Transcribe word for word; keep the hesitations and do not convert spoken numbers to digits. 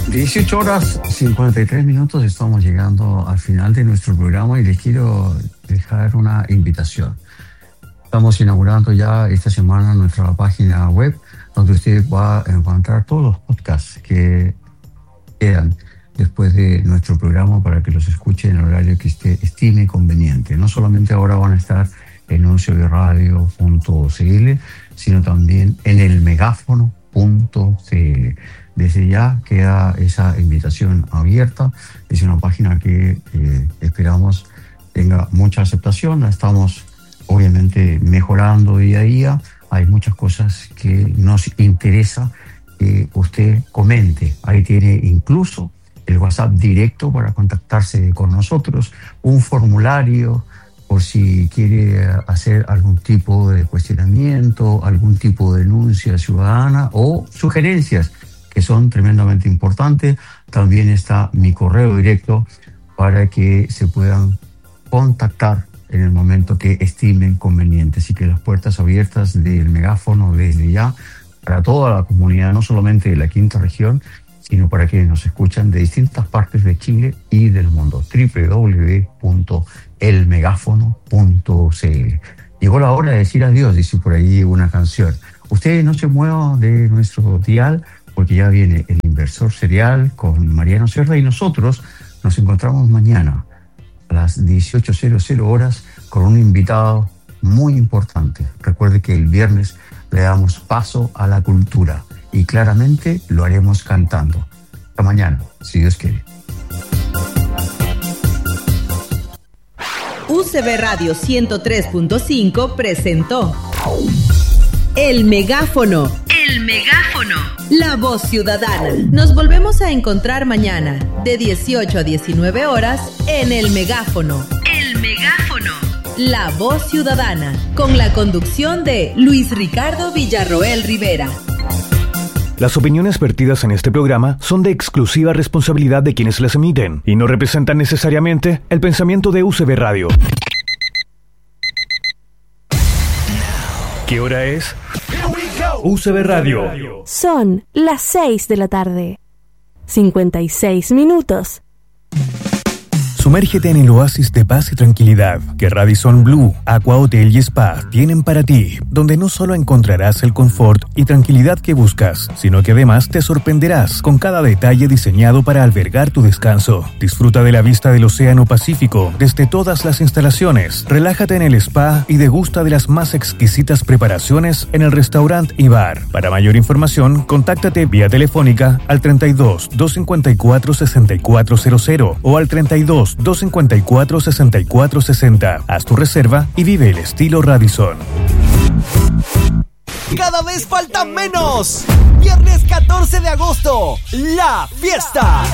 dieciocho horas cincuenta y tres minutos, estamos llegando al final de nuestro programa y les quiero dejar una invitación. Estamos inaugurando ya esta semana nuestra página web, donde usted va a encontrar todos los podcasts que quedan después de nuestro programa para que los escuche en el horario que usted estime conveniente. No solamente ahora van a estar en u c b radio punto c l, sino también en el megáfono punto c l. Desde ya queda esa invitación abierta. Es una página que eh, esperamos tenga mucha aceptación. La estamos obviamente mejorando día a día. Hay muchas cosas que nos interesa que usted comente. Ahí tiene incluso el WhatsApp directo para contactarse con nosotros, un formulario por si quiere hacer algún tipo de cuestionamiento, algún tipo de denuncia ciudadana o sugerencias que son tremendamente importantes. También está mi correo directo para que se puedan contactar en el momento que estimen conveniente. Así que las puertas abiertas del megáfono desde ya para toda la comunidad, no solamente de la quinta región, sino para quienes nos escuchan de distintas partes de Chile y del mundo. doble u doble u doble u punto el megáfono punto c l. Llegó la hora de decir adiós, dice por ahí una canción. Ustedes no se muevan de nuestro dial, porque ya viene el Inversor Serial con Mariano Cerda y nosotros nos encontramos mañana a las dieciocho horas con un invitado muy importante. Recuerde que el viernes le damos paso a la cultura y claramente lo haremos cantando. Hasta mañana, si Dios quiere. U C B Radio ciento tres punto cinco presentó El Megáfono. El Megáfono. La voz ciudadana. Nos volvemos a encontrar mañana de dieciocho a diecinueve horas en El Megáfono. El Megáfono. La voz ciudadana. Con la conducción de Luis Ricardo Villarroel Rivera. Las opiniones vertidas en este programa son de exclusiva responsabilidad de quienes las emiten y no representan necesariamente el pensamiento de U C B Radio. ¿Qué hora es? U C B Radio. Son las seis de la tarde. cincuenta y seis minutos. Sumérgete en el oasis de paz y tranquilidad que Radisson Blu, Aqua Hotel y Spa tienen para ti, donde no solo encontrarás el confort y tranquilidad que buscas, sino que además te sorprenderás con cada detalle diseñado para albergar tu descanso. Disfruta de la vista del Océano Pacífico desde todas las instalaciones, relájate en el spa y degusta de las más exquisitas preparaciones en el restaurante y bar. Para mayor información, contáctate vía telefónica al treinta y dos, doscientos cincuenta y cuatro, sesenta y cuatro cero cero o al treinta y dos, doscientos cincuenta y cuatro, sesenta y cuatro sesenta. Haz tu reserva y vive el estilo Radisson. Cada vez falta menos. Viernes catorce de agosto, la fiesta.